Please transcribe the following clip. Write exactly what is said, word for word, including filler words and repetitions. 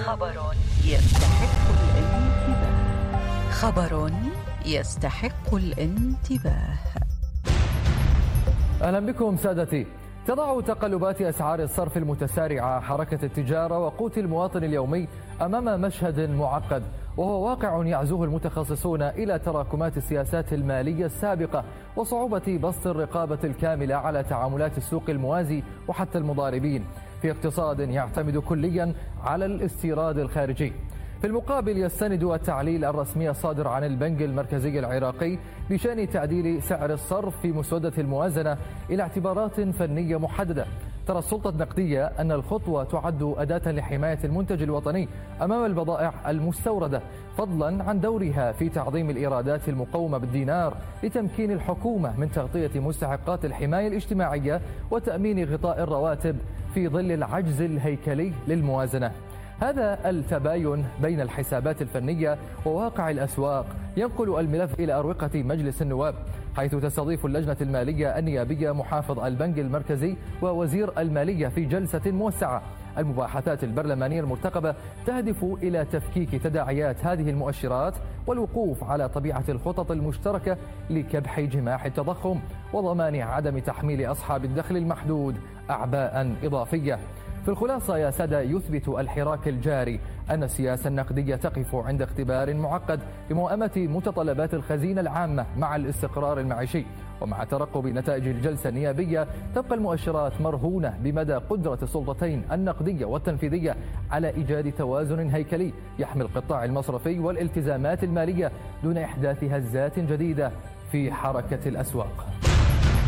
خبر يستحق الانتباه. خبر يستحق الانتباه. أهلا بكم سادتي. تضع تقلبات أسعار الصرف المتسارعة حركة التجارة وقوت المواطن اليومي أمام مشهد معقد، وهو واقع يعزوه المتخصصون إلى تراكمات السياسات المالية السابقة وصعوبة بسط الرقابة الكاملة على تعاملات السوق الموازي وحتى المضاربين في اقتصاد يعتمد كليا على الاستيراد الخارجي. في المقابل يستند التعليل الرسمي الصادر عن البنك المركزي العراقي بشأن تعديل سعر الصرف في مسودة الموازنة إلى اعتبارات فنية محددة. ترى السلطة النقدية أن الخطوة تعد أداة لحماية المنتج الوطني أمام البضائع المستوردة، فضلا عن دورها في تعظيم الإيرادات المقومة بالدينار لتمكين الحكومة من تغطية مستحقات الحماية الاجتماعية وتأمين غطاء الرواتب في ظل العجز الهيكلي للموازنة. هذا التباين بين الحسابات الفنية وواقع الأسواق ينقل الملف إلى أروقة مجلس النواب، حيث تستضيف اللجنة المالية النيابية محافظ البنك المركزي ووزير المالية في جلسة موسعة. المباحثات البرلمانية المرتقبة تهدف إلى تفكيك تداعيات هذه المؤشرات والوقوف على طبيعة الخطط المشتركة لكبح جماح التضخم وضمان عدم تحميل أصحاب الدخل المحدود أعباء إضافية. في الخلاصة يا سادة، يثبت الحراك الجاري أن السياسة النقدية تقف عند اختبار معقد لموائمة متطلبات الخزينة العامة مع الاستقرار المعيشي. ومع ترقب نتائج الجلسة النيابية تبقى المؤشرات مرهونة بمدى قدرة السلطتين النقدية والتنفيذية على إيجاد توازن هيكلي يحمي القطاع المصرفي والالتزامات المالية دون إحداث هزات جديدة في حركة الأسواق.